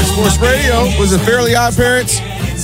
Fox Sports Radio. Was it Fairly Odd Parents?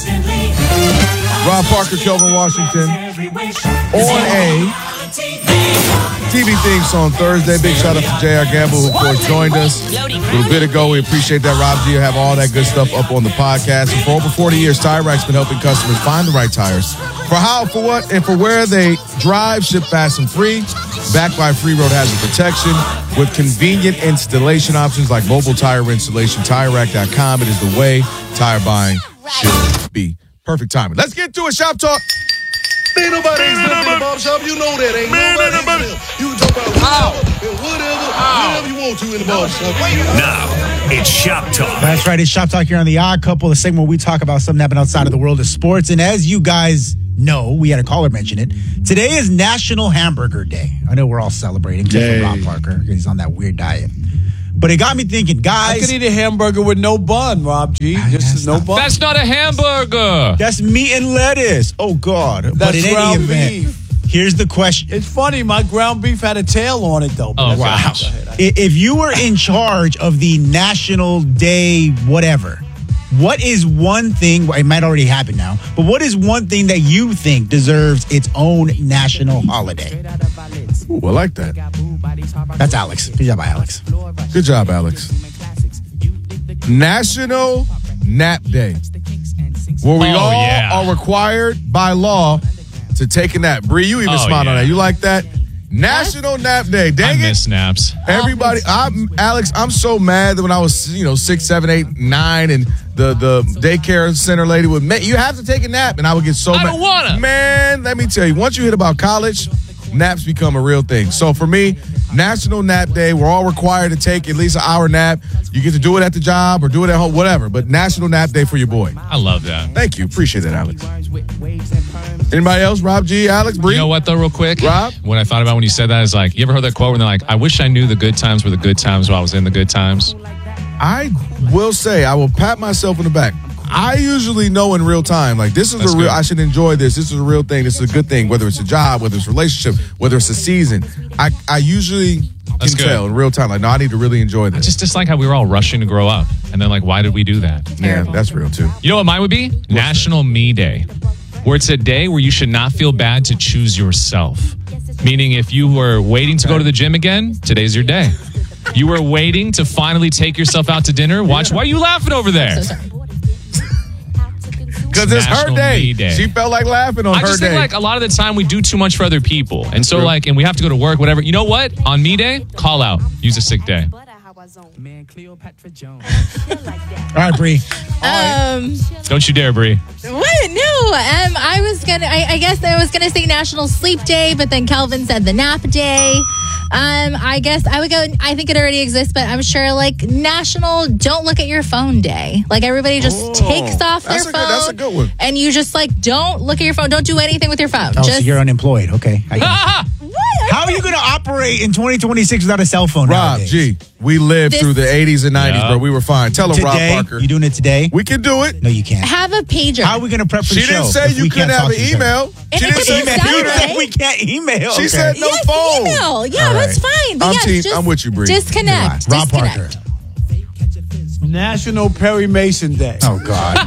Rob Parker, Kelvin Washington. On a TV theme song Thursday. Big shout out to J.R. Gamble, who, of course, joined us a little bit ago. We appreciate that, Rob G. You have all that good stuff up on the podcast. And for over 40 years, Tire Rack's been helping customers find the right tires. For how, for what, and for where they drive, ship fast and free. Backed by free road hazard protection with convenient installation options like mobile tire installation. TireRack.com. It is the way tire buying should be. Perfect timing. Let's get to it. Shop talk. Ain't nobody exempt in the barbershop. You know that. Ain't nobody exempt. You can talk about whatever you want to in the barbershop. Now, it's Shop Talk. That's right. It's Shop Talk here on The Odd Couple, the segment where we talk about something happening outside of the world of sports. And as you guys know, we had a caller mention it. Today is National Hamburger Day. I know we're all celebrating. Except for Rob Parker. He's on that weird diet. But it got me thinking, guys. I could eat a hamburger with no bun, Rob G. Just no bun. That's not a hamburger. That's meat and lettuce. Oh, God. That's but in any event, beef. Here's the question. It's funny. My ground beef had a tail on it, though. Oh, wow. If you were in charge of the National Day whatever, what is one thing, it might already happen now, but what is one thing that you think deserves its own national holiday? Ooh, I like that. That's Alex. Good job, Alex. Good job, Alex. National Nap Day. Where we all are required by law to take a nap. Bree, you even smiled on that. You like that? National Nap Day. Dang I miss naps. Everybody, Alex, I'm so mad that when I was, 6, 7, 8, 9, and the daycare center lady would, you have to take a nap, and I would get so mad. I don't want to. Man, let me tell you, once you hit about college, naps become a real thing. So for me, National Nap Day, we're all required to take at least an hour nap. You get to do it at the job or do it at home, whatever. But National Nap Day for your boy. I love that. Thank you. Appreciate that, Alex. Anybody else? Rob G, Alex, Bree? You know what, though, real quick? Rob? What I thought about when you said that is like, you ever heard that quote where they're like, I wish I knew the good times were the good times while I was in the good times? I will say, I will pat myself on the back. I usually know in real time, like, this is real, I should enjoy this. This is a real thing. This is a good thing, whether it's a job, whether it's a relationship, whether it's a season. I usually can tell in real time, like, no, I need to really enjoy this. I just dislike how we were all rushing to grow up. And then, like, why did we do that? Yeah, that's real, too. You know what mine would be? National Me Day. Where it's a day where you should not feel bad to choose yourself. Meaning if you were waiting to go to the gym again, today's your day. You were waiting to finally take yourself out to dinner. Watch. Why are you laughing over there? Because it's her day. She felt like laughing on her day. I just think, like, a lot of the time we do too much for other people. And so, like, and we have to go to work, whatever. You know what? On Me Day, call out. Use a sick day. All right, Bree. Don't you dare, Bree. What? No. I guess I was gonna say National Sleep Day, but then Kelvin said the Nap Day. I guess I would go. I think it already exists, but I'm sure like National Don't Look at Your Phone Day. Like everybody just takes off their phone. That's a good one. And you just like don't look at your phone. Don't do anything with your phone. Oh, so you're unemployed. Okay. What? How are you going to operate in 2026 without a cell phone? Rob nowadays? G, we lived through the 80s and 90s, bro. We were fine. Tell him, Today, Rob Parker. You doing it today? We can do it. No, you can't. Have a pager. How are we going to prep for the She show? didn't say you couldn't have an email. And She didn't say Saturday. we can't email. She said no yes, phone. email. Yeah, that's fine. But I'm with you, Bree. Disconnect. Rob Parker. National Perry Mason Day. Oh, God.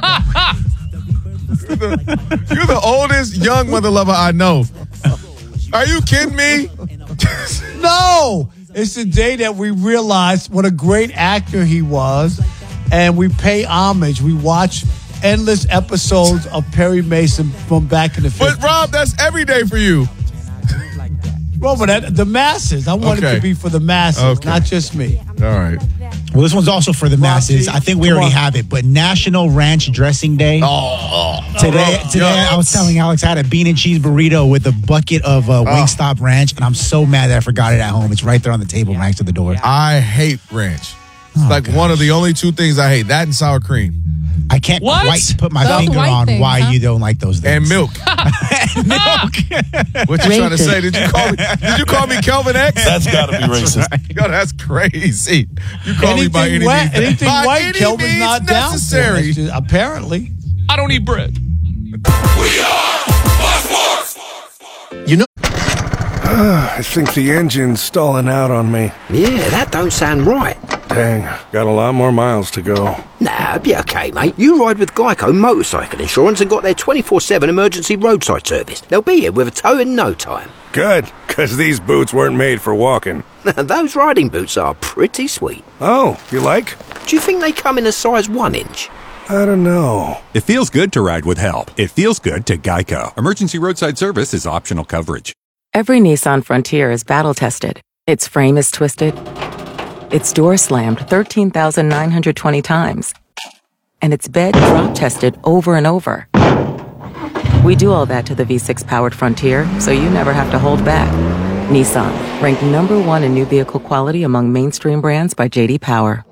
You're the oldest young mother lover I know. Are you kidding me? No! It's the day that we realized what a great actor he was, and we pay homage. We watch endless episodes of Perry Mason from back in the 50s. But, Rob, that's every day for you. Well, but the masses. I want it to be for the masses, not just me. All right. Well, this one's also for the masses. I think we already have it, but National Ranch Dressing Day. Today, I was telling Alex I had a bean and cheese burrito with a bucket of Wingstop Ranch, and I'm so mad that I forgot it at home. It's right there on the table next to the door. I hate ranch. It's one of the only two things I hate. That and sour cream. I can't quite put my finger on why you don't like those things. And milk. Milk. What you trying to say? Did you call me Kelvin X? That's got to be racist. Yo, that's crazy. You call me by any means. Anything by white, any Kelvin's means not necessary. down for. Apparently. I don't eat bread. We are Fox Sports. You know, I think the engine's stalling out on me. Yeah, that don't sound right. Dang, got a lot more miles to go. Nah, be okay, mate. You ride with Geico Motorcycle Insurance and got their 24/7 emergency roadside service. They'll be here with a tow in no time. Good, because these boots weren't made for walking. Those riding boots are pretty sweet. Oh, you like? Do you think they come in a size 1 inch? I don't know. It feels good to ride with help. It feels good to Geico. Emergency roadside service is optional coverage. Every Nissan Frontier is battle-tested. Its frame is twisted. Its door slammed 13,920 times. And its bed drop-tested over and over. We do all that to the V6-powered Frontier, so you never have to hold back. Nissan, ranked #1 in new vehicle quality among mainstream brands by J.D. Power.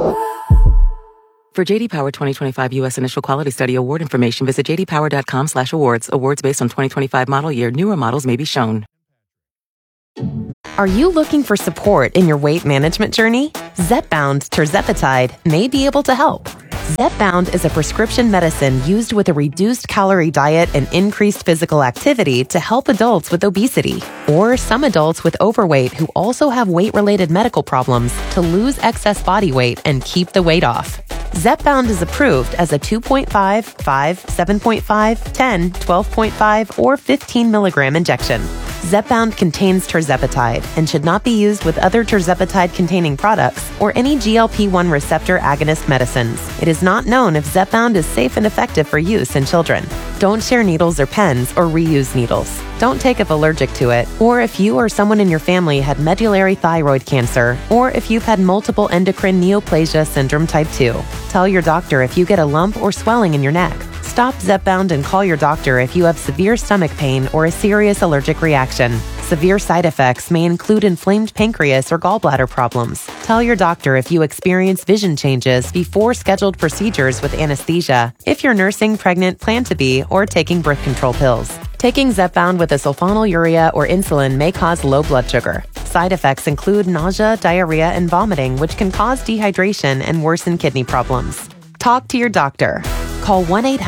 For J.D. Power 2025 U.S. Initial Quality Study award information, visit jdpower.com/awards. Awards based on 2025 model year. Newer models may be shown. Are you looking for support in your weight management journey? Zepbound tirzepatide may be able to help. Zepbound is a prescription medicine used with a reduced calorie diet and increased physical activity to help adults with obesity or some adults with overweight who also have weight-related medical problems to lose excess body weight and keep the weight off. Zepbound is approved as a 2.5, 5, 7.5, 10, 12.5, or 15 milligram injection. Zepbound contains tirzepatide and should not be used with other tirzepatide-containing products or any GLP-1 receptor agonist medicines. It is not known if Zepbound is safe and effective for use in children. Don't share needles or pens or reuse needles. Don't take if allergic to it, or if you or someone in your family had medullary thyroid cancer, or if you've had multiple endocrine neoplasia syndrome type 2. Tell your doctor if you get a lump or swelling in your neck. Stop Zepbound and call your doctor if you have severe stomach pain or a serious allergic reaction. Severe side effects may include inflamed pancreas or gallbladder problems. Tell your doctor if you experience vision changes before scheduled procedures with anesthesia, if you're nursing, pregnant, plan to be, or taking birth control pills. Taking Zepbound with a sulfonylurea or insulin may cause low blood sugar. Side effects include nausea, diarrhea, and vomiting, which can cause dehydration and worsen kidney problems. Talk to your doctor. Call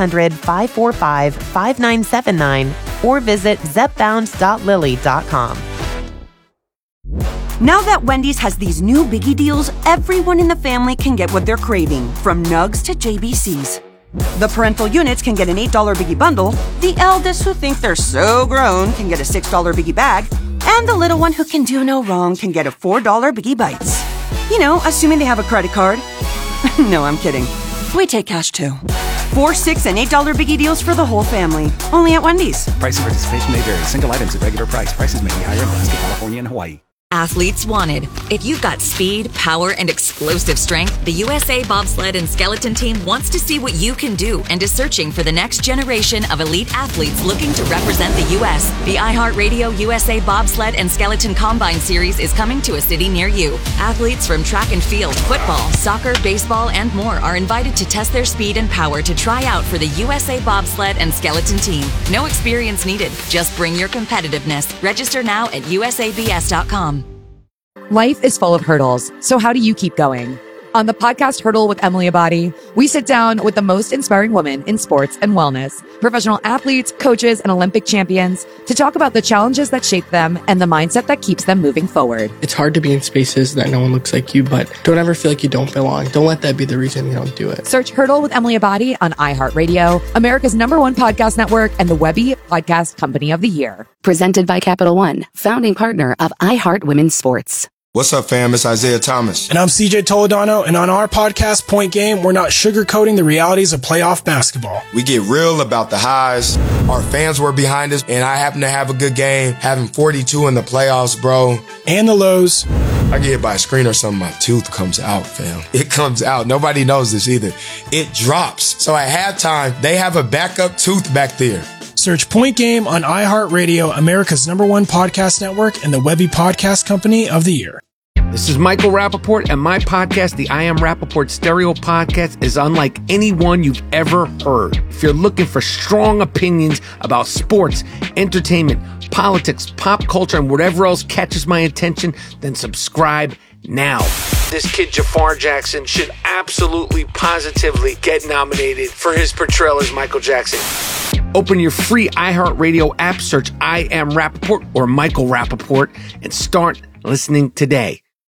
1-800-545-5979 or visit zepbound.lily.com. Now that Wendy's has these new biggie deals, everyone in the family can get what they're craving, from nugs to JBCs. The parental units can get an $8 biggie bundle, the eldest who think they're so grown can get a $6 biggie bag, and the little one who can do no wrong can get a $4 biggie bites. You know, assuming they have a credit card. No, I'm kidding. We take cash too. 4, 6, and $8 biggie deals for the whole family. Only at Wendy's. Price and participation may vary. Single items at regular price. Prices may be higher in Alaska, California, and Hawaii. Athletes wanted. If you've got speed, power, and explosive strength, the USA Bobsled and Skeleton Team wants to see what you can do and is searching for the next generation of elite athletes looking to represent the U.S. The iHeartRadio USA Bobsled and Skeleton Combine Series is coming to a city near you. Athletes from track and field, football, soccer, baseball, and more are invited to test their speed and power to try out for the USA Bobsled and Skeleton Team. No experience needed. Just bring your competitiveness. Register now at usabs.com. Life is full of hurdles, so how do you keep going? On the podcast Hurdle with Emily Abadi, we sit down with the most inspiring women in sports and wellness, professional athletes, coaches, and Olympic champions to talk about the challenges that shape them and the mindset that keeps them moving forward. It's hard to be in spaces that no one looks like you, but don't ever feel like you don't belong. Don't let that be the reason you don't do it. Search Hurdle with Emily Abadi on iHeartRadio, America's #1 podcast network, and the Webby Podcast Company of the Year. Presented by Capital One, founding partner of iHeart Women's Sports. What's up, fam? It's Isaiah Thomas. And I'm CJ Toledano, and on our podcast, Point Game, we're not sugarcoating the realities of playoff basketball. We get real about the highs. Our fans were behind us, and I happen to have a good game, having 42 in the playoffs, bro. And the lows. I get hit by a screen or something, my tooth comes out, fam. It comes out. Nobody knows this either. It drops. So at halftime, they have a backup tooth back there. Search Point Game on iHeartRadio, America's #1 podcast network, and the Webby Podcast Company of the Year. This is Michael Rappaport, and my podcast, the I Am Rappaport Stereo Podcast, is unlike anyone you've ever heard. If you're looking for strong opinions about sports, entertainment, politics, pop culture, and whatever else catches my attention, then subscribe now. This kid, Jafar Jackson, should absolutely, positively get nominated for his portrayal as Michael Jackson. Open your free iHeartRadio app, search I Am Rappaport or Michael Rappaport, and start listening today.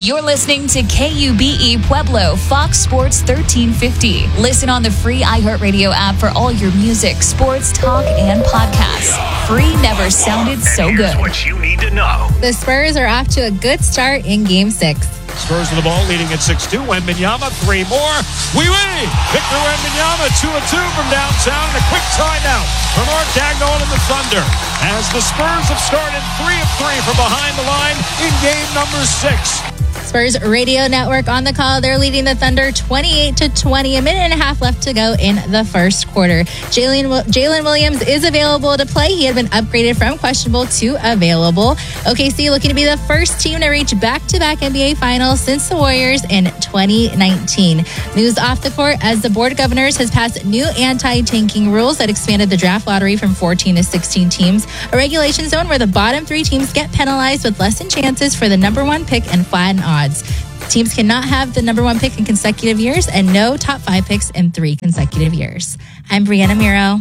You're listening to KUBE Pueblo, Fox Sports 1350. Listen on the free iHeartRadio app for all your music, sports, talk, and podcasts. Free never sounded so good. What you need to know. The Spurs are off to a good start in Game 6. Spurs with the ball leading at 6-2. Wembanyama, 3 more. Oui. Victor Wembanyama, 2-2 from downtown. And a quick timeout for Mark Dagnall and the Thunder. As the Spurs have started 3 of 3 from behind the line in game number 6. Spurs Radio Network on the call. They're leading the Thunder 28-20. A minute and a half left to go in the first quarter. Jalen Williams is available to play. He had been upgraded from questionable to available. OKC looking to be the first team to reach back-to-back NBA Finals since the Warriors in 2019. News off the court as the Board of Governors has passed new anti-tanking rules that expanded the draft lottery from 14 to 16 teams. A regulation zone where the bottom 3 teams get penalized with lessened chances for the number 1 pick and flatten odds. Teams cannot have the number 1 pick in consecutive years and no top 5 picks in 3 consecutive years. I'm Brianna Miro.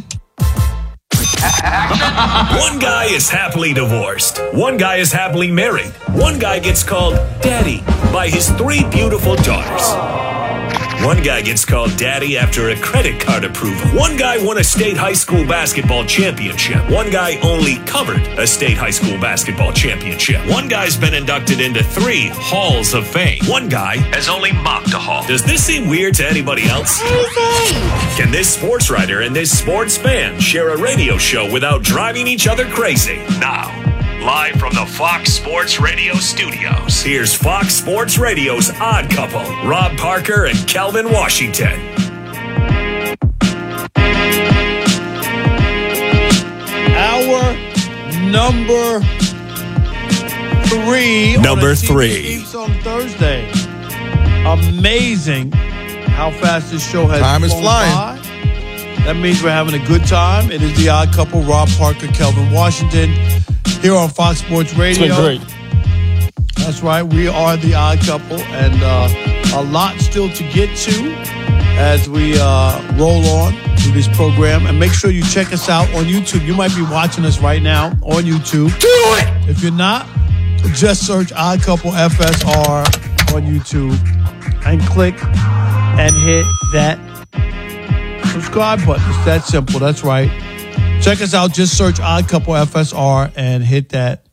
One guy is happily divorced. One guy is happily married. One guy gets called daddy by his 3 beautiful daughters. One guy gets called daddy after a credit card approval. One guy won a state high school basketball championship. One guy only covered a state high school basketball championship. One guy's been inducted into 3 halls of fame. One guy has only mopped a hall. Does this seem weird to anybody else? Can this sports writer and this sports fan share a radio show without driving each other crazy? Now, live from the Fox Sports Radio studios, here's Fox Sports Radio's Odd Couple, Rob Parker and Kelvin Washington. Hour number 3. Number 3. On Thursday. Amazing how fast this show has Time is flown flying. by. That means we're having a good time. It is the Odd Couple, Rob Parker, Kelvin Washington, here on Fox Sports Radio. It's been great. That's right. We are the Odd Couple, and a lot still to get to as we roll on through this program. And make sure you check us out on YouTube. You might be watching us right now on YouTube. Do it! If you're not, just search Odd Couple FSR on YouTube and click and hit that subscribe button. It's that simple. That's right. Check us out. Just search Odd Couple FSR and hit that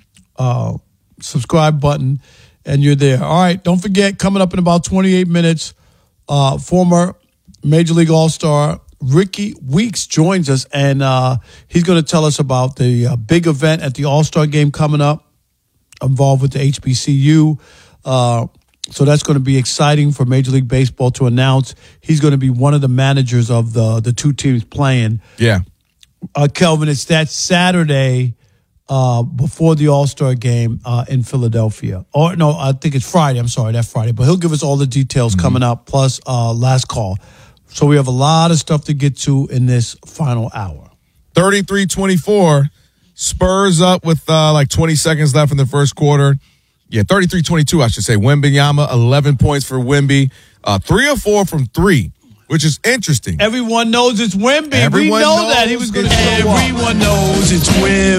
subscribe button, and you're there. All right. Don't forget, coming up in about 28 minutes, former Major League All-Star Ricky Weeks joins us, and he's going to tell us about the big event at the All-Star game coming up, involved with the HBCU. So that's going to be exciting for Major League Baseball to announce. He's going to be one of the managers of the 2 teams playing. Yeah. Kelvin, it's that Saturday before the All-Star game in Philadelphia. Or no, I think it's Friday. I'm sorry, that's Friday. But he'll give us all the details coming up, plus last call. So we have a lot of stuff to get to in this final hour. 33-24. Spurs up with like 20 seconds left in the first quarter. Yeah, 33-22, I should say. Wembanyama, 11 points for Wemby. 3 of 4 from 3, which is interesting. Everyone knows it's Wemby. Everyone we know knows that he was going to Everyone knows it's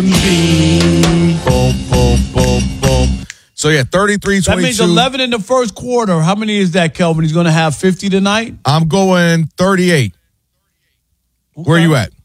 Wemby. Boom, boom, boom, boom. So, yeah, 33-22. That means 11 in the first quarter. How many is that, Kelvin? He's going to have 50 tonight? I'm going 38. Okay. Where are you at?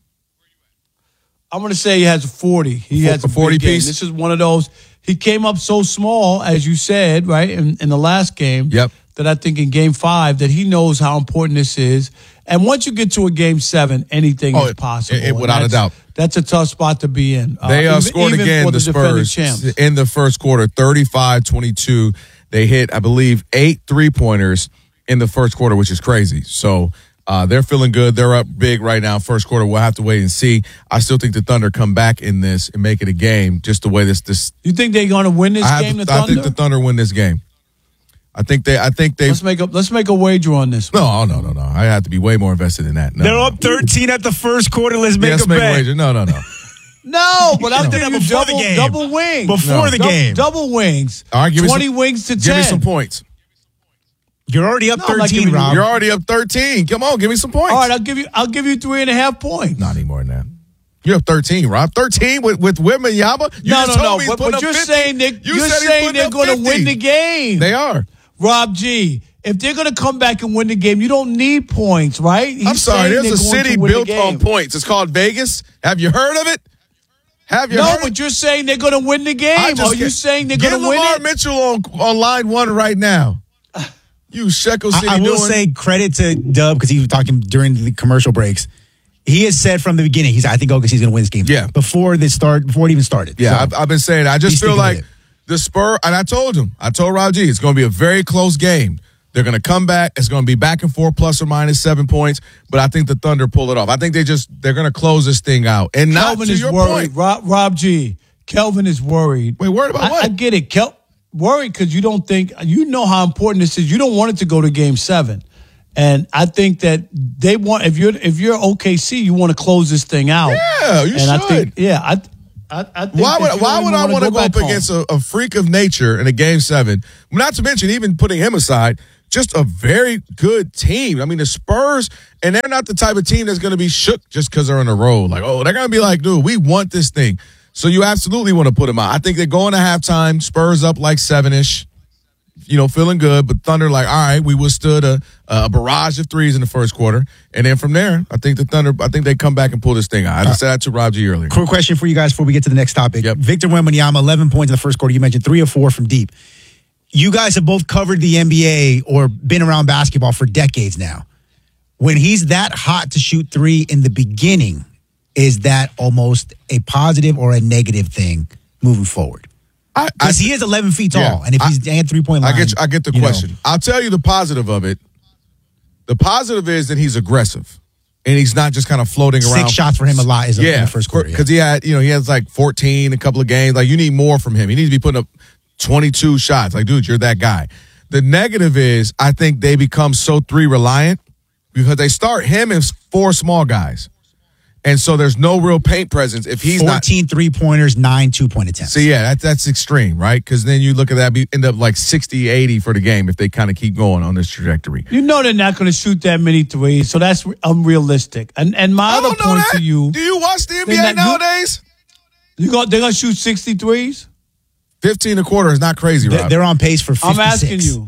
I'm going to say he has a 40. He has a 40 piece. This is one of those. He came up so small, as you said, right, in the last game. Yep. That I think in Game 5 that he knows how important this is. And once you get to a Game 7, anything is possible. Without a doubt. That's a tough spot to be in. They scored again, the Spurs, in the first quarter, 35-22. They hit, I believe, 8 3-pointers in the first quarter, which is crazy. So they're feeling good. They're up big right now. First quarter, we'll have to wait and see. I still think the Thunder come back in this and make it a game, just the way this. You think they're going to win this game, the Thunder? I think the Thunder win this game. I think they. Let's make a wager on this one. No. I have to be way more invested in that. No, they're up 13 at the first quarter. Let's make a bet. Wager. No. No, but I'm thinking double wings. Before the game. Double wings. All right, 20 wings to 10. Give me some points. You're already up 13, Rob. You're already up 13. Come on, give me some points. All right, I'll give you 3.5 points. Not any more than that. You have 13, Rob. 13 with Wembanyama? No. But you're saying they're going to win the game. They are. Rob G., if they're going to come back and win the game, you don't need points, right? I'm sorry. There's a city built on points. It's called Vegas. Have you heard of it? No, but you're saying they're going to win the game. Are you saying they're going to win it? Give Lamar Mitchell on line 1 right now. You Shekel City. I will say credit to Dub because he was talking during the commercial breaks. He has said from the beginning, I think OKC's going to win this game. Yeah. Before it even started. Yeah, So, I've been saying, I just feel like the Spurs, and I told Rob G, it's going to be a very close game. They're going to come back. It's going to be back and forth, plus or minus 7 points. But I think the Thunder pull it off. I think they're going to close this thing out. And Kelvin is worried. Rob G, Kelvin is worried. Wait, worried about what? I get it. Worried because you don't think, you know how important this is. You don't want it to go to Game 7. And I think that they want, if you're OKC, you want to close this thing out. Yeah, you should. I think, I think why would I want to go up against a freak of nature in a Game 7? Not to mention, even putting him aside, just a very good team. I mean, the Spurs, and they're not the type of team that's going to be shook just because they're on the road. Like, they're going to be like, dude, we want this thing. So you absolutely want to put them out. I think they're going to halftime, Spurs up like 7-ish. Feeling good, but Thunder like, all right, we withstood a barrage of threes in the first quarter. And then from there, I think they come back and pull this thing out. I said that to Rob G earlier. Quick question for you guys before we get to the next topic. Yep. Victor Wembanyama, 11 points in the first quarter. You mentioned 3 or 4 from deep. You guys have both covered the NBA or been around basketball for decades now. When he's that hot to shoot 3 in the beginning, is that almost a positive or a negative thing moving forward? Because he is 11 feet tall, and if he's at 3-point line, I get the question. I'll tell you the positive of it. The positive is that he's aggressive, and he's not just kind of floating around. 6 shots for him a lot is in the first quarter. Because he has like 14 a couple of games. Like, you need more from him. He needs to be putting up 22 shots. Like, dude, you're that guy. The negative is I think they become so 3 reliant because they start him and 4 small guys. And so there's no real paint presence if he's 14 3-pointers, 9 2-point attempts. So, yeah, that's extreme, right? Because then you look at that, we end up like 60-80 for the game if they kind of keep going on this trajectory. You know they're not going to shoot that many threes, so that's unrealistic. And my other point to you. Do you watch the NBA nowadays? They're going to shoot 63s? 15 a quarter is not crazy, Rob. They're on pace for 56. I'm asking you.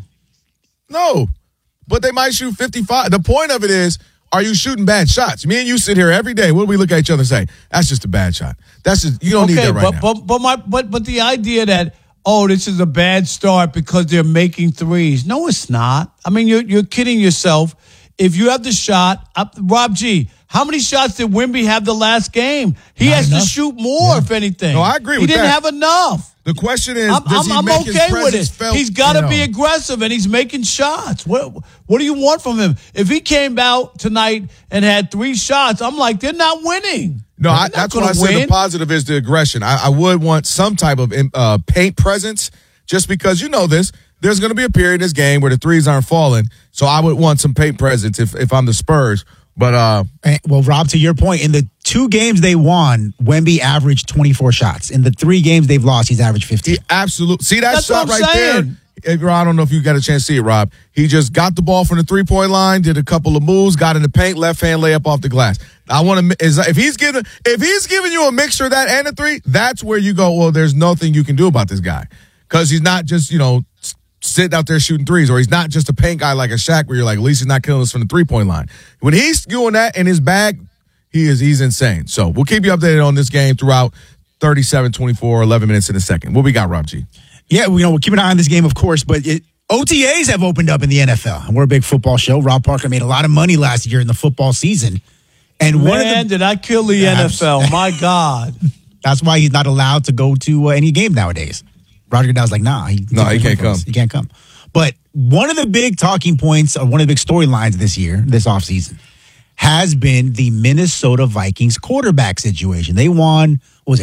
No, but they might shoot 55. The point of it is, are you shooting bad shots? Me and you sit here every day. What do we look at each other and say? That's just a bad shot. That's just, you don't need that right now. But the idea that, this is a bad start because they're making threes. No, it's not. I mean, you're kidding yourself. If you have the shot, Rob G., how many shots did Wemby have the last game? He has to shoot more, if anything. No, I agree with that. He didn't have enough. The question is, I'm okay with it. He's got to be aggressive, and he's making shots. What do you want from him? If he came out tonight and had 3 shots, I'm like, they're not winning. No, that's what I said. The positive is the aggression. I would want some type of paint presence, just because you know this. There's going to be a period in this game where the threes aren't falling, so I would want some paint presence if I'm the Spurs. But well, Rob, to your point, in the 2 games they won, Wemby averaged 24 shots. In the 3 games they've lost, he's averaged 15. Absolutely. See that That's shot right saying. there? I don't know if you got a chance to see it, Rob. He just got the ball from the 3-point line, did a couple of moves, got in the paint, left hand layup off the glass. I want to if he's giving you a mixture of that and a 3, that's where you go, well, there's nothing you can do about this guy, because he's not just sitting out there shooting threes, or he's not just a paint guy like a Shaq where you're like, at least he's not killing us from the 3-point line. When he's doing that in his bag, he's insane. So we'll keep you updated on this game throughout 37, 24, 11 minutes in a second. What we got, Rob G? Yeah, we'll keep an eye on this game, of course, but OTAs have opened up in the NFL, and we're a big football show. Rob Parker made a lot of money last year in the football season. And did I kill the NFL? My God. That's why he's not allowed to go to any game nowadays. Roger Goodell's like, he can't come. He can't come. But one of the big talking points, or one of the big storylines this offseason, has been the Minnesota Vikings quarterback situation. They won,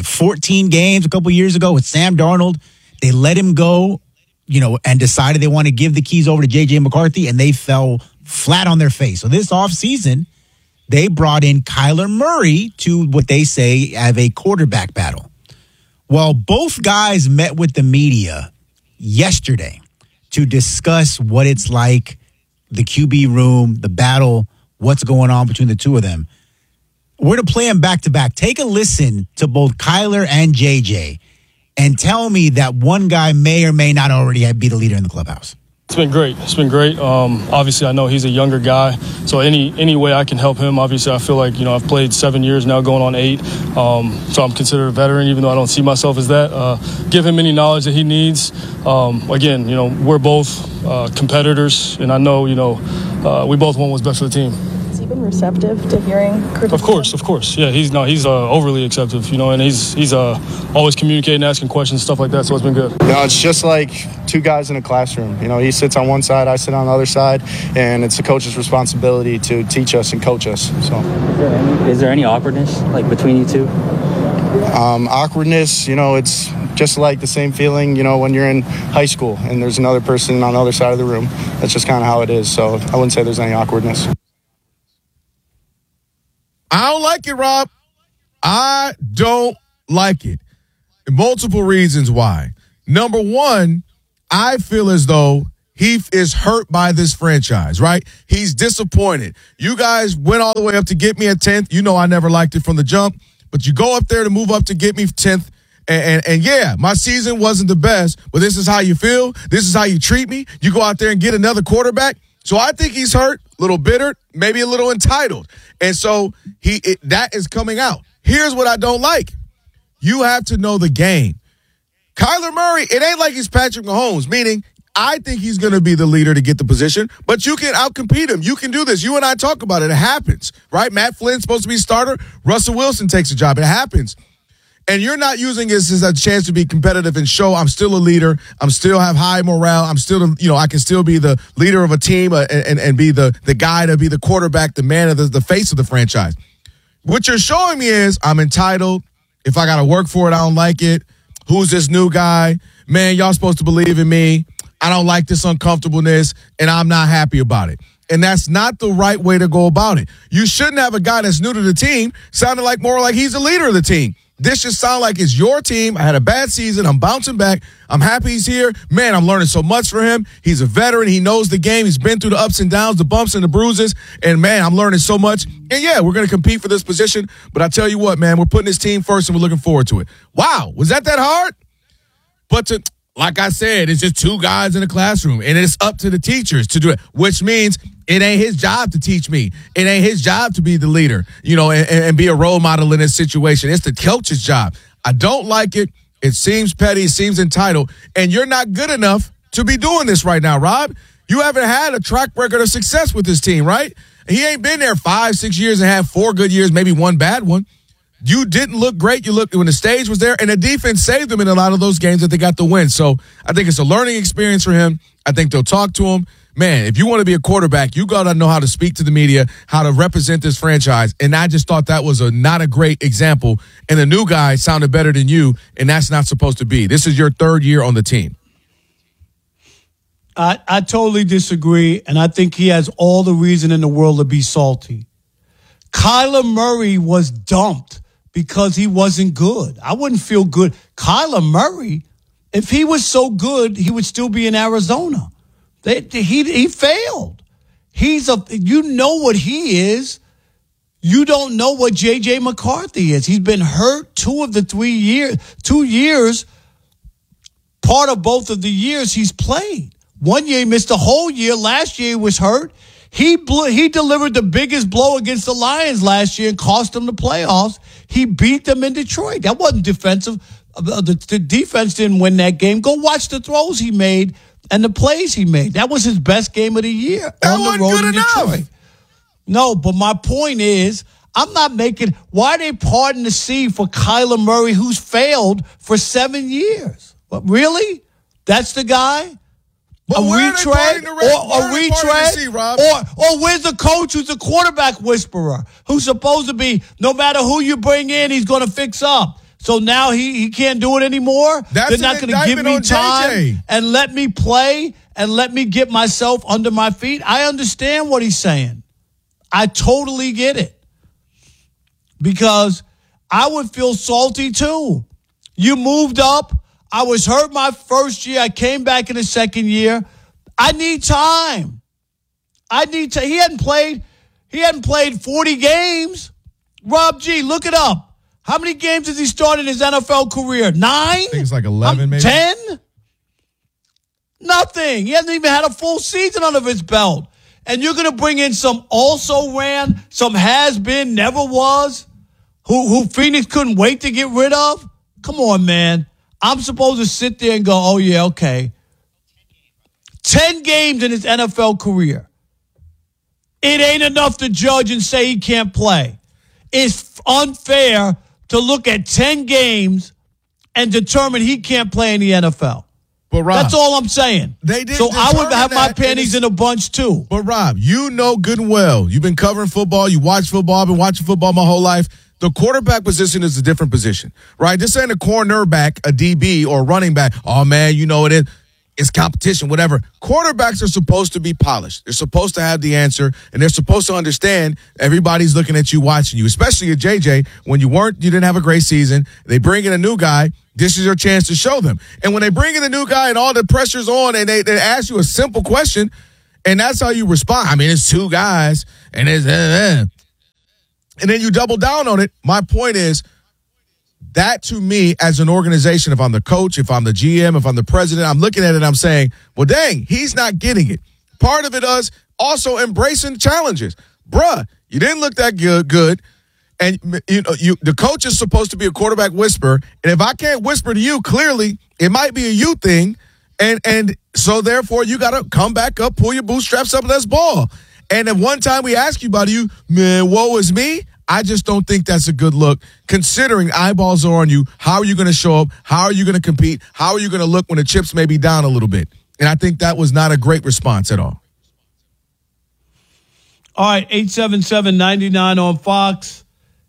14 games a couple years ago with Sam Darnold. They let him go, and decided they want to give the keys over to J.J. McCarthy, and they fell flat on their face. So this offseason, they brought in Kyler Murray to what they say have a quarterback battle. Well, both guys met with the media yesterday to discuss what it's like, the QB room, the battle, what's going on between the two of them. we're going to play them back-to-back. Take a listen to both Kyler and JJ and tell me that one guy may or may not already be the leader in the clubhouse. It's been great. It's been great. Obviously, I know he's a younger guy, so any way I can help him. Obviously, I feel like, I've played 7 years now, going on 8, so I'm considered a veteran, even though I don't see myself as that. Give him any knowledge that he needs. Again, we're both competitors, and I know, we both want what's best for the team. Has he been receptive to hearing criticism? Of course. Yeah, he's overly acceptive, and he's always communicating, asking questions, stuff like that, so it's been good. It's just like two guys in a classroom. He sits on one side, I sit on the other side, and it's the coach's responsibility to teach us and coach us. So, is there any awkwardness between you two? Awkwardness, it's just like the same feeling, when you're in high school and there's another person on the other side of the room. That's just kind of how it is. So I wouldn't say there's any awkwardness. I don't like it, Rob. I don't like it. Multiple reasons why. Number one, I feel as though he is hurt by this franchise, right? He's disappointed. You guys went all the way up to get me at 10th. I never liked it from the jump, but you go up there to move up to get me 10th. And yeah, my season wasn't the best, but this is how you feel. This is how you treat me. You go out there and get another quarterback. So I think he's hurt, a little bitter, maybe a little entitled. And so that is coming out. Here's what I don't like. You have to know the game. Kyler Murray, it ain't like he's Patrick Mahomes, meaning I think he's going to be the leader to get the position, but you can outcompete him. You can do this. You and I talk about it. It happens, right? Matt Flynn's supposed to be starter. Russell Wilson takes a job. It happens. And you're not using this as a chance to be competitive and show I'm still a leader. I'm still have high morale. I'm still, I can still be the leader of a team and be the guy to be the quarterback, the man of the face of the franchise. What you're showing me is I'm entitled. If I got to work for it, I don't like it. Who's this new guy? Man, y'all supposed to believe in me. I don't like this uncomfortableness, and I'm not happy about it. And that's not the right way to go about it. You shouldn't have a guy that's new to the team sounding more like he's the leader of the team. This should sound like it's your team. I had a bad season. I'm bouncing back. I'm happy he's here. Man, I'm learning so much from him. He's a veteran. He knows the game. He's been through the ups and downs, the bumps and the bruises. And, man, I'm learning so much. And, yeah, we're going to compete for this position. But I tell you what, man, we're putting this team first, and we're looking forward to it. Wow, was that hard? But like I said, it's just two guys in a classroom, and it's up to the teachers to do it, which means it ain't his job to teach me. It ain't his job to be the leader, and be a role model in this situation. It's the coach's job. I don't like it. It seems petty. It seems entitled. And you're not good enough to be doing this right now, Rob. You haven't had a track record of success with this team, right? He ain't been there 5-6 years and had 4 good years, maybe 1 bad one. You didn't look great. You looked when the stage was there, and the defense saved them in a lot of those games that they got the win. So I think it's a learning experience for him. I think they'll talk to him. Man, if you want to be a quarterback, you got to know how to speak to the media, how to represent this franchise. And I just thought that was not a great example. And the new guy sounded better than you, and that's not supposed to be. This is your 3rd year on the team. I totally disagree, and I think he has all the reason in the world to be salty. Kyler Murray was dumped because he wasn't good. I wouldn't feel good. Kyler Murray, if he was so good, he would still be in Arizona. He failed. You know what he is. You don't know what J.J. McCarthy is. He's been hurt 2 of the 3 years. 2 years, part of both of the years he's played. 1 year he missed the whole year. Last year he was hurt. He delivered the biggest blow against the Lions last year and cost them the playoffs. He beat them in Detroit. That wasn't defensive. The defense didn't win that game. Go watch the throws he made and the plays he made. That was his best game of the year on the road in Detroit. No, but my point is, I'm not making – why are they parting the sea for Kyler Murray, who's failed for 7 years? What, really? That's the guy? But a retread, or where's the coach who's a quarterback whisperer, who's supposed to be, no matter who you bring in, he's going to fix up. So now he can't do it anymore? They're not going to give me time and let me play and let me get myself under my feet? I understand what he's saying. I totally get it. Because I would feel salty too. You moved up. I was hurt my first year. I came back in the second year. I need time. He hadn't played 40 games. Rob G, look it up. How many games has he started in his NFL career? 9? I think it's like 11, maybe. 10? Nothing. He hasn't even had a full season under his belt. And you're going to bring in some also ran, some has been, never was, who Phoenix couldn't wait to get rid of? Come on, man. I'm supposed to sit there and go, oh, yeah, okay. 10 games in his NFL career. It ain't enough to judge and say he can't play. It's unfair to look at 10 games and determine he can't play in the NFL. But Rob, that's all I'm saying. They did. So I would have my panties in a bunch too. But Rob, you know good and well. You've been covering football. You watch football. I've been watching football my whole life. The quarterback position is a different position, right? This ain't a cornerback, a DB, or a running back. Oh, man, you know it is. It's competition, whatever. Quarterbacks are supposed to be polished. They're supposed to have the answer, and they're supposed to understand everybody's looking at you, watching you, especially at JJ. When you didn't have a great season. They bring in a new guy. This is your chance to show them. And when they bring in a new guy and all the pressure's on and they ask you a simple question, and that's how you respond. I mean, it's two guys, and it's and then you double down on it. My point is, that to me, as an organization, if I'm the coach, if I'm the GM, if I'm the president, I'm looking at it and I'm saying, well, dang, he's not getting it. Part of it is also embracing challenges. Bruh, you didn't look that good. And the coach is supposed to be a quarterback whisperer. And if I can't whisper to you, clearly it might be a you thing. And so therefore you got to come back up, pull your bootstraps up, and let's ball. And at one time we ask you about you, man, woe is me. I just don't think that's a good look, considering eyeballs are on you. How are you going to show up? How are you going to compete? How are you going to look when the chips may be down a little bit? And I think that was not a great response at all. All right, 877-99 on Fox,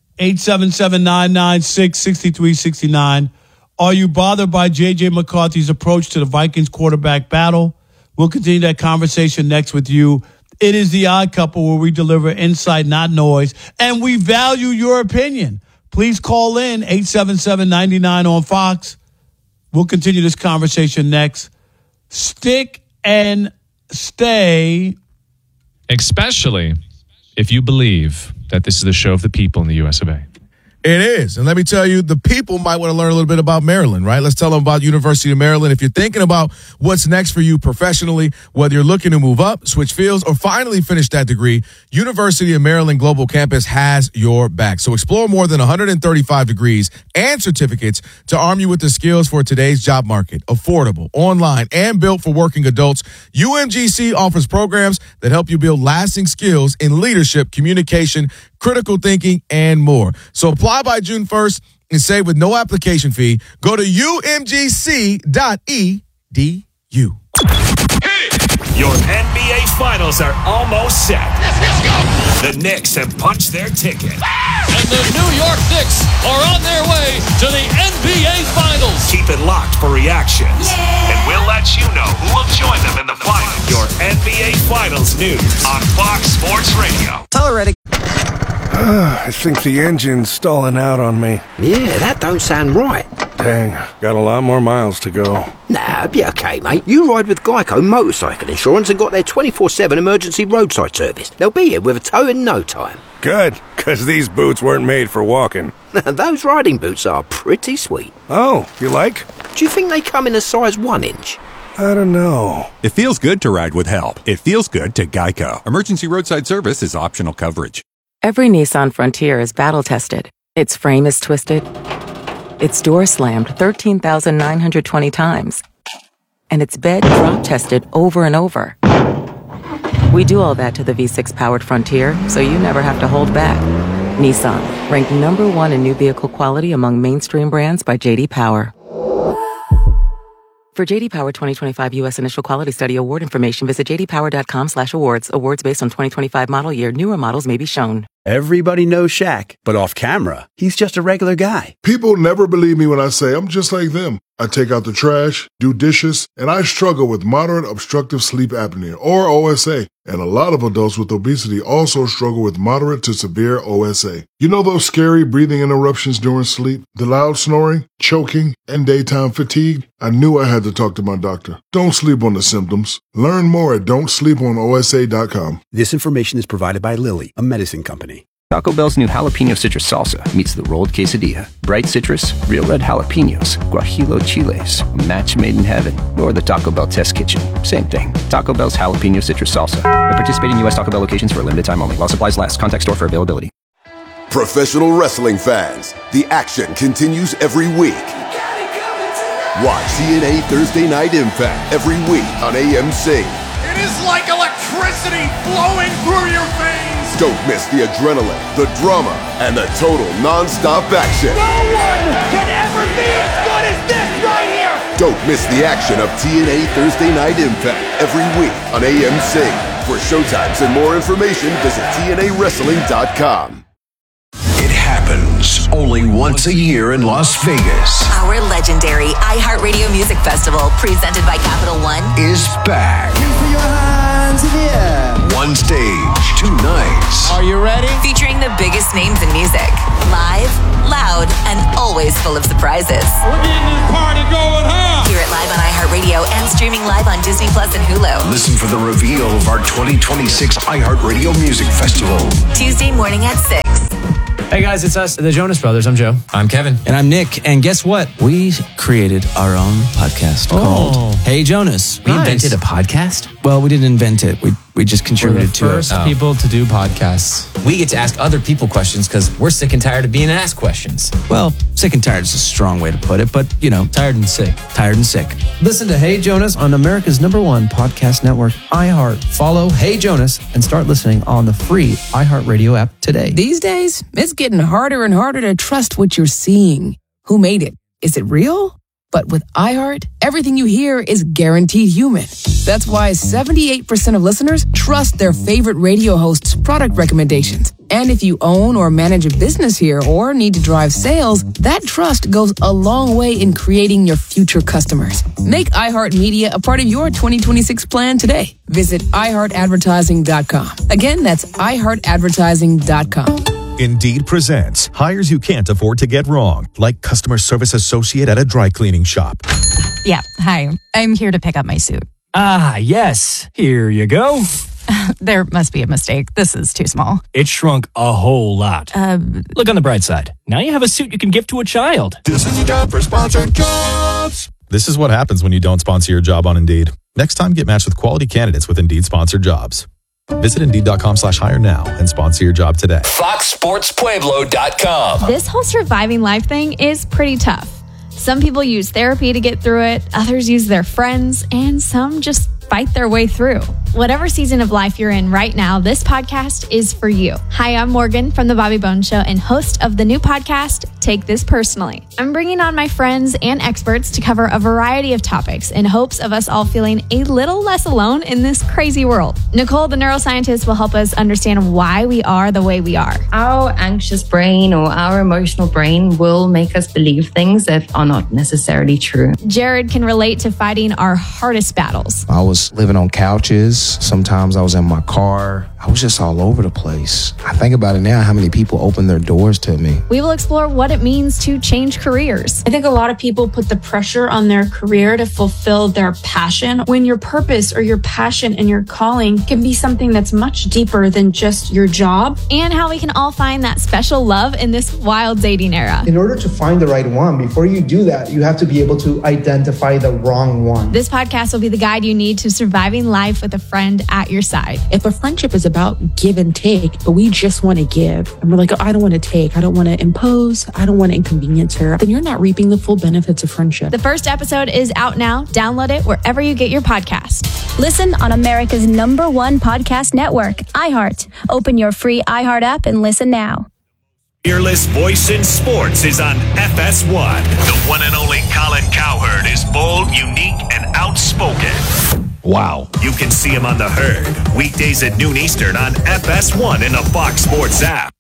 877-996-6369. Are you bothered by J.J. McCarthy's approach to the Vikings quarterback battle? We'll continue that conversation next with you. It is the Odd Couple, where we deliver insight, not noise, and we value your opinion. Please call in 877-99 on Fox. We'll continue this conversation next. Stick and stay. Especially if you believe that this is the show of the people in the U.S. of A. It is. And let me tell you, the people might want to learn a little bit about Maryland, right? Let's tell them about University of Maryland. If you're thinking about what's next for you professionally, whether you're looking to move up, switch fields, or finally finish that degree, University of Maryland Global Campus has your back. So explore more than 135 degrees and certificates to arm you with the skills for today's job market. Affordable, online, and built for working adults, UMGC offers programs that help you build lasting skills in leadership, communication, critical thinking, and more. So apply by June 1st and save with no application fee. Go to umgc.edu. Your NBA Finals are almost set. Let's go. The Knicks have punched their ticket. And the New York Knicks are on their way to the NBA Finals. Keep it locked for reactions. Yeah. And we'll let you know who will join them in the finals. Your NBA Finals news on Fox Sports Radio. Already. I think the engine's stalling out on me. Yeah, that don't sound right. Dang, got a lot more miles to go. Nah, be okay, mate. You ride with Geico Motorcycle Insurance and got their 24/7 emergency roadside service. They'll be here with a tow in no time. Good, because these boots weren't made for walking. Those riding boots are pretty sweet. Oh, you like? Do you think they come in a size 1 inch? I don't know. It feels good to ride with help. It feels good to Geico. Emergency roadside service is optional coverage. Every Nissan Frontier is battle-tested. Its frame is twisted. Its door slammed 13,920 times. And its bed drop-tested over and over. We do all that to the V6-powered Frontier, so you never have to hold back. Nissan, ranked #1 in new vehicle quality among mainstream brands by J.D. Power. For J.D. Power 2025 U.S. Initial Quality Study Award information, visit jdpower.com/awards. Awards based on 2025 model year. Newer models may be shown. Everybody knows Shaq, but off camera, he's just a regular guy. People never believe me when I say I'm just like them. I take out the trash, do dishes, and I struggle with moderate obstructive sleep apnea, or OSA. And a lot of adults with obesity also struggle with moderate to severe OSA. You know those scary breathing interruptions during sleep? The loud snoring, choking, and daytime fatigue? I knew I had to talk to my doctor. Don't sleep on the symptoms. Learn more at don'tsleeponosa.com. This information is provided by Lilly, a medicine company. Taco Bell's new jalapeno citrus salsa meets the rolled quesadilla. Bright citrus, real red jalapenos, guajillo chiles, a match made in heaven. Or the Taco Bell test kitchen. Same thing. Taco Bell's jalapeno citrus salsa. At participating U.S. Taco Bell locations for a limited time only. While supplies last. Contact store for availability. Professional wrestling fans, the action continues every week. Watch TNA Thursday Night Impact every week on AMC. It is like electricity flowing through your veins. Don't miss the adrenaline, the drama, and the total non-stop action. No one can ever be as good as this right here. Don't miss the action of TNA Thursday Night Impact every week on AMC. For showtimes and more information, visit TNAWrestling.com. It happens only once a year in Las Vegas. Our legendary iHeartRadio Music Festival, presented by Capital One, is back. One stage, 2 nights. Are you ready? featuring the biggest names in music. Live, loud, and always full of surprises. We're getting this party going, huh? Hear it live on iHeartRadio and streaming live on Disney Plus and Hulu. Listen for the reveal of our 2026 iHeartRadio Music Festival. Tuesday morning at 6. Hey guys, it's us, the Jonas Brothers. I'm Joe. I'm Kevin. And I'm Nick. And guess what? We created our own podcast called Hey Jonas. We invented a podcast? Well, we didn't invent it. We just contributed to it. We're the first people to do podcasts. We get to ask other people questions because we're sick and tired of being asked questions. Well, sick and tired is a strong way to put it, but, you know. Tired and sick. Tired and sick. Listen to Hey Jonas on America's #1 podcast network, iHeart. Follow Hey Jonas and start listening on the free iHeartRadio app today. These days, it's getting harder and harder to trust what you're seeing. Who made it? Is it real? But with iHeart, everything you hear is guaranteed human. That's why 78% of listeners trust their favorite radio host's product recommendations. And if you own or manage a business here or need to drive sales, that trust goes a long way in creating your future customers. Make iHeartMedia a part of your 2026 plan today. Visit iHeartAdvertising.com. Again, that's iHeartAdvertising.com. Indeed presents hires you can't afford to get wrong, like customer service associate at a dry cleaning shop. Yeah, hi. I'm here to pick up my suit. Ah, yes. Here you go. There must be a mistake. This is too small. It shrunk a whole lot. Look on the bright side. Now you have a suit you can give to a child. This is your job for sponsored jobs. This is what happens when you don't sponsor your job on Indeed. Next time, get matched with quality candidates with Indeed sponsored jobs. Visit Indeed.com/hire now and sponsor your job today. FoxSportsPueblo.com. This whole surviving life thing is pretty tough. Some people use therapy to get through it, others use their friends, and some just fight their way through. Whatever season of life you're in right now, this podcast is for you. Hi, I'm Morgan from The Bobby Bones Show and host of the new podcast, Take This Personally. I'm bringing on my friends and experts to cover a variety of topics in hopes of us all feeling a little less alone in this crazy world. Nicole, the neuroscientist, will help us understand why we are the way we are. Our anxious brain or our emotional brain will make us believe things that are not necessarily true. Jared can relate to fighting our hardest battles. I was living on couches. Sometimes I was in my car. I was just all over the place. I think about it now, how many people opened their doors to me. We will explore what it means to change careers. I think a lot of people put the pressure on their career to fulfill their passion, when your purpose or your passion and your calling can be something that's much deeper than just your job. And how we can all find that special love in this wild dating era. In order to find the right one, before you do that, you have to be able to identify the wrong one. This podcast will be the guide you need to surviving life with a friend at your side. If a friendship is about give and take, but we just want to give, and we're like, oh, I don't want to take, I don't want to impose, I don't want to inconvenience her, then you're not reaping the full benefits of friendship. The first episode is out now. Download it wherever you get your podcast. Listen on America's #1 podcast network, iHeart. Open your free iHeart app and listen now. Fearless voice in sports is on FS1. The one and only Colin Cowherd is bold, unique, and outspoken. Wow. You can see him on The Herd, weekdays at noon Eastern on FS1 in the Fox Sports app.